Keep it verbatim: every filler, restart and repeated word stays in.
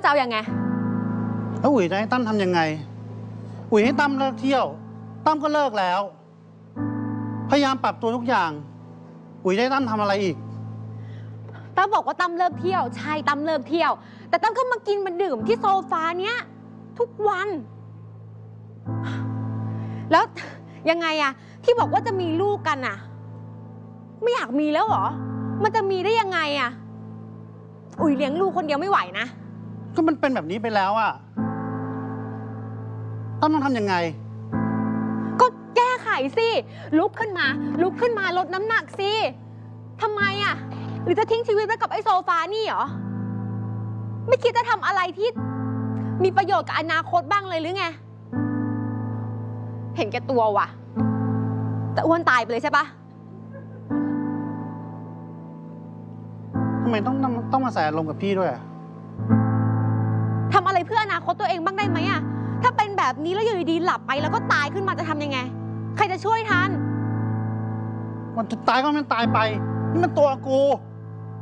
จะเอายังไงแล้วอุ๋ยจะให้ตั้มทำยังไงอุ๋ยให้ตั้มเลิกเที่ยวตั้มก็เลิกแล้วพยายามปรับตัวทุกอย่างอุ๋ยจะให้ตั้มทำอะไรอีกตั้มบอกว่าตั้มเลิกเที่ยวใช่ตั้มเลิกเที่ยวแต่ตั้มก็มากินมาดื่มที่โซฟาเนี้ยทุกวันแล้วยังไงอะที่บอกว่าจะมีลูกกันอะไม่อยากมีแล้วเหรอมันจะมีได้ยังไงอะอุ๋ยเลี้ยงลูกคนเดียวไม่ไหวนะก็มันเป็นแบบนี้ไปแล้วอะตั้มต้องทำยังไงก็แก้ไขสิลุกขึ้นมาลุกขึ้นมาลดน้ำหนักสิทำไมอะหรือจะทิ้งชีวิตไว้กับไอ้โซฟานี่เหรอไม่คิดจะทำอะไรที่มีประโยชน์กับอนาคตบ้างเลยหรือไงเห็นแก่ตัวว่ะแต่อ้วนตายไปเลยใช่ปะทำไมต้องต้องมาใส่อารมณ์กับพี่ด้วยทำอะไรเพื่ออนาคตตัวเองบ้างได้ไหมอะถ้าเป็นแบบนี้แล้วอยู่ดีๆหลับไปแล้วก็ตายขึ้นมาจะทำยังไงใครจะช่วยทันมันจะตายก็มันตายไปนี่มันตัวกู